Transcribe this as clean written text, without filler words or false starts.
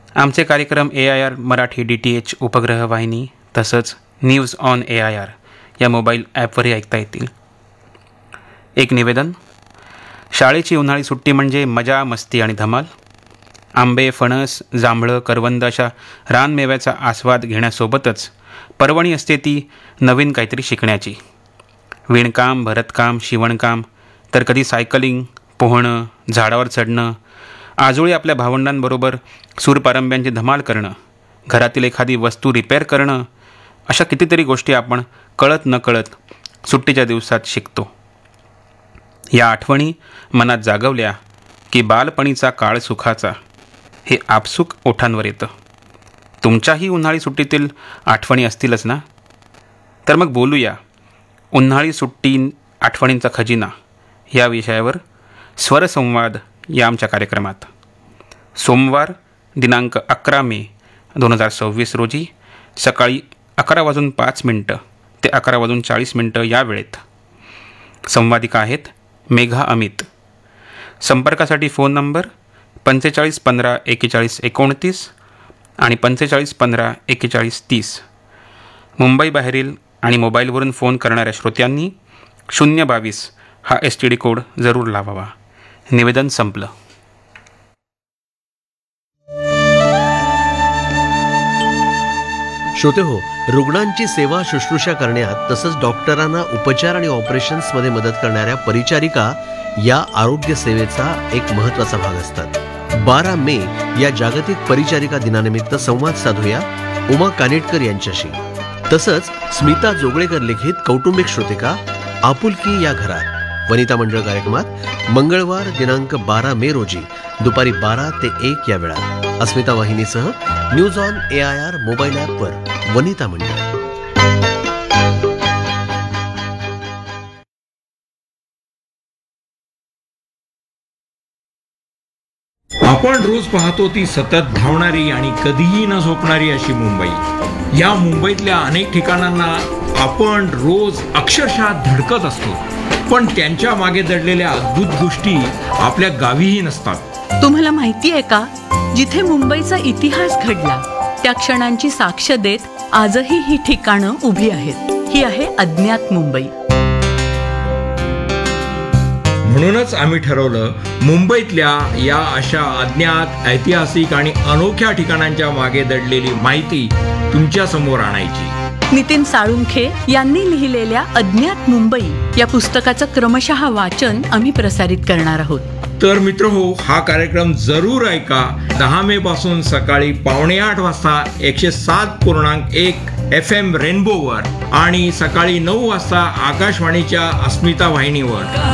आमचे कार्यक्रम AIR Marathi DTH उपग्रह वाहिनी तसंच न्यूज ऑन AIR या मोबाईल ॲपवरही ऐकता येतील. एक निवेदन. शाळेची उन्हाळी सुट्टी म्हणजे मजा, मस्ती आणि धमाल. आंबे, फणस, जांभळं, करवंद अशा रानमेव्याचा आस्वाद घेण्यासोबतच पर्वणी असते ती नवीन काहीतरी शिकण्याची. विणकाम, भरतकाम, शिवणकाम, तर कधी सायकलिंग, पोहणं, झाडावर चढणं, आजोळी आपल्या भावंडांबरोबर सूरपारंब्यांची धमाल करणं, घरातील एखादी वस्तू रिपेअर करणं, अशा कितीतरी गोष्टी आपण कळत नकळत सुट्टीच्या दिवसात शिकतो. या आठवणी मनात जागवल्या की बालपणीचा काळ सुखाचा हे आपसूक ओठांवर येतं. तुमच्याही उन्हाळी सुट्टीतील आठवणी असतीलच ना? तर मग बोलूया उन्हाळी सुट्टी आठवणींचा खजिना या विषयावर स्वरसंवाद या आमच्या कार्यक्रमात. सोमवार दिनांक 11 मे 2026 रोजी सकाळी 11:05 ते 11:40 या वेळेत. संवादिका आहेत मेघा अमित. संपर्कासाठी फोन नंबर 45 15 41 29 आणि 45 15 41 30. मुंबईबाहेरील आणि मोबाईलवरून फोन करणाऱ्या श्रोत्यांनी 022 हा STD कोड जरूर लावावा. निवेदन संपलं. श्रोते हो, रुग्णांची सेवा शुश्रूषा करण्यात तसंच डॉक्टरांना उपचार आणि ऑपरेशन्समध्ये मदत करणाऱ्या परिचारिका या आरोग्य सेवेचा एक महत्त्वाचा भाग असतात. 12 मे या जागतिक परिचारिका दिनानिमित्त संवाद साधूया उमा कानेटकर यांच्याशी. तसंच स्मिता जोगळेकर लिखित कौटुंबिक श्रोतिका आपुलकी या घरात वनिता मंडळ कार्यक्रमात मंगळवार दिनांक 12 मे रोजी दुपारी 12 ते 1 या वेळात अस्मिता वाहिनीसह न्यूज ऑन AIR मोबाईल ॲपवर वनिता मंडळ. आपण रोज पाहतो ती सतत धावणारी आणि कधीही न झोपणारी अशी मुंबई. या मुंबईतल्या अनेक ठिकाणांना आपण रोज अक्षरशः धडकत असतो, पण त्यांच्या मागे दडलेल्या अद्भुत गोष्टी आपल्या गावीही नसतात. तुम्हाला माहिती आहे का, जिथे मुंबईचा इतिहास घडला त्या क्षणांची साक्ष देत आजही ही ठिकाणं उभी आहेत. ही आहे अज्ञात मुंबई. म्हणूनच आम्ही ठरवलं मुंबईतल्या या अशा अज्ञात, ऐतिहासिक आणि अनोख्या ठिकाणांच्या मागे दडलेली माहिती तुमच्या समोर आणायची. नितीन साळुंखे यांनी लिहिलेल्या अज्ञात मुंबई या पुस्तकाचं क्रमशः वाचन आम्ही प्रसारित करणार आहोत. तर मित्र हो, हा कार्यक्रम जरूर ऐका. 10 मे पासून सकाळी 7:45 वाजता 107.1 FM रेनबोवर आणि सकाळी 9 वाजता आकाशवाणीच्या अस्मिता वाहिनीवर.